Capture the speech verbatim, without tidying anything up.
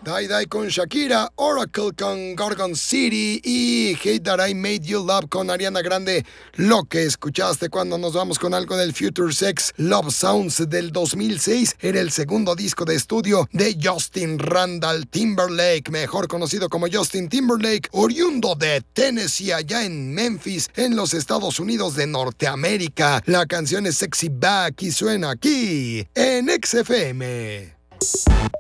Die Die con Shakira, Oracle con Gorgon City y Hate That I Made You Love con Ariana Grande. Lo que escuchaste cuando nos vamos con algo del Future Sex Love Sounds del dos mil seis era el segundo disco de estudio de Justin Randall Timberlake, mejor conocido como Justin Timberlake, oriundo de Tennessee, allá en Memphis, en los Estados Unidos de Norteamérica. La canción es Sexy Back y suena aquí en X F M.